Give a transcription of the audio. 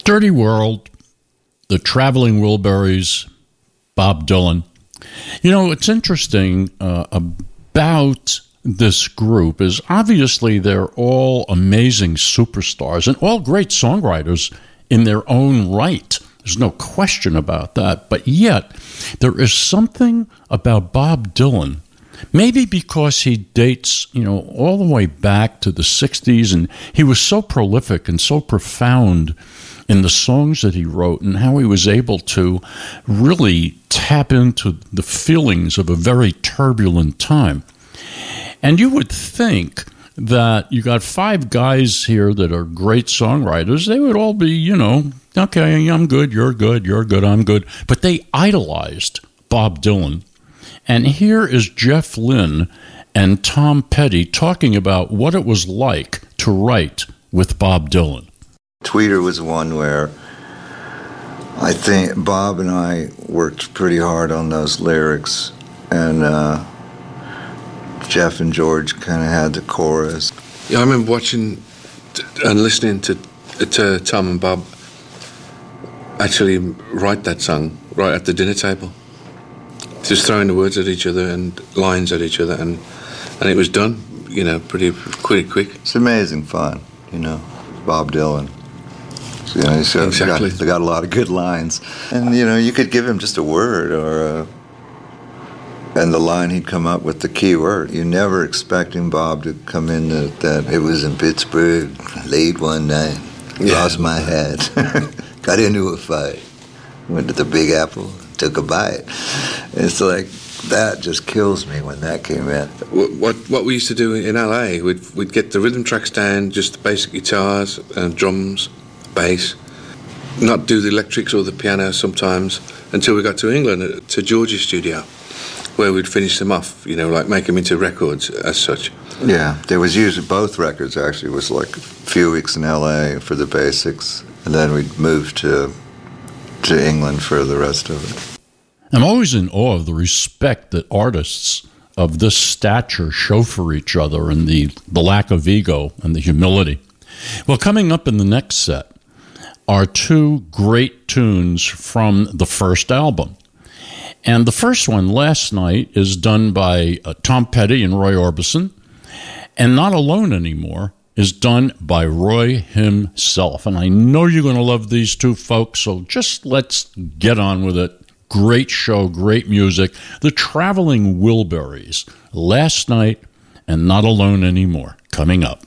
Dirty World, the Traveling Wilburys, Bob Dylan. You know, what's interesting about this group is obviously they're all amazing superstars and all great songwriters in their own right. There's no question about that. But yet, there is something about Bob Dylan, maybe because he dates, all the way back to the 60s, and he was so prolific and so profound in the songs that he wrote and how he was able to really tap into the feelings of a very turbulent time. And you would think that you got five guys here that are great songwriters. They would all be, okay, I'm good, you're good, I'm good. But they idolized Bob Dylan. And here is Jeff Lynne and Tom Petty talking about what it was like to write with Bob Dylan. Tweeter was one where I think Bob and I worked pretty hard on those lyrics, and Jeff and George kind of had the chorus. Yeah, I remember watching and listening to Tom and Bob actually write that song right at the dinner table. Just throwing the words at each other and lines at each other, and it was done, pretty quick. It's amazing fun, Bob Dylan. So, exactly. They got a lot of good lines. And, you could give him just a word and the line he'd come up with, the key word. You're never expecting Bob to come in that it was in Pittsburgh, late one night, lost my hat, got into a fight, went to the Big Apple, took a bite. It's like, that just kills me when that came in. What we used to do in LA, we'd get the rhythm tracks down, just the basic guitars and drums, bass, not do the electrics or the piano sometimes until we got to England, to George's studio, where we'd finish them off, like make them into records as such. Yeah, there was usually both records actually was like a few weeks in LA for the basics, and then we'd move to England for the rest of it. I'm always in awe of the respect that artists of this stature show for each other, and the lack of ego and the humility. Well, coming up in the next set are two great tunes from the first album. And the first one, Last Night, is done by Tom Petty and Roy Orbison. And Not Alone Anymore is done by Roy himself. And I know you're going to love these two folks, so just let's get on with it. Great show, great music. The Traveling Wilburys, Last Night and Not Alone Anymore, coming up.